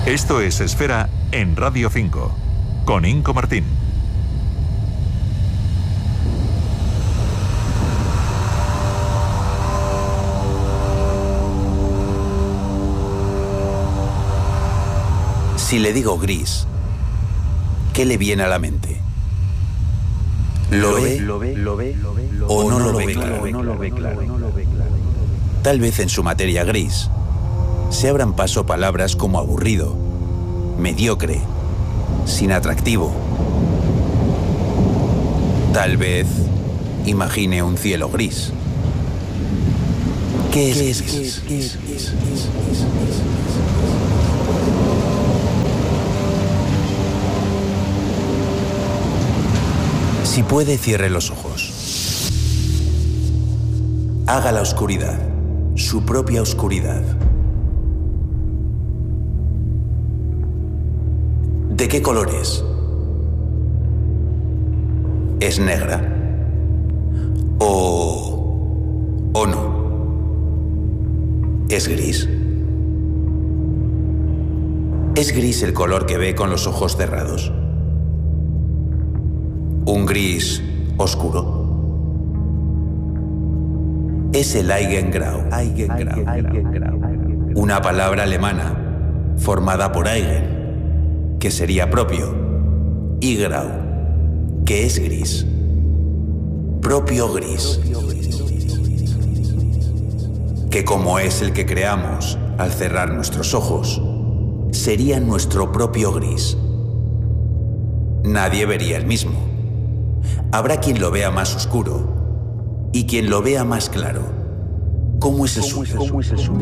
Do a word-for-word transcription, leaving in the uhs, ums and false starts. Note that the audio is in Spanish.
Esto es Esfera en Radio cinco, con Inco Martín. Si le digo gris, ¿qué le viene a la mente? ¿Lo ve, lo ve, lo ve, lo ve o no lo ve claro? Tal vez en su materia gris se abran paso palabras como aburrido, mediocre, sin atractivo. Tal vez imagine un cielo gris. ¿Qué es gris? Si puede, cierre los ojos. Haga la oscuridad, su propia oscuridad. ¿De qué color es? ¿Es negra? ¿O... o no? ¿Es gris? ¿Es gris el color que ve con los ojos cerrados? ¿Un gris oscuro? Es el Eigengrau, una palabra alemana formada por Eigen, que sería propio, y Grau, que es gris. Propio gris, que como es el que creamos al cerrar nuestros ojos, sería nuestro propio gris. Nadie vería el mismo. Habrá quien lo vea más oscuro y quien lo vea más claro. ¿Cómo es el suyo?